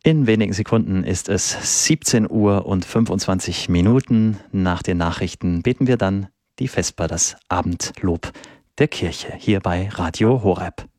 In wenigen Sekunden ist es 17 Uhr und 25 Minuten. Nach den Nachrichten beten wir dann die Vesper, das Abendlob der Kirche, hier bei Radio Horeb.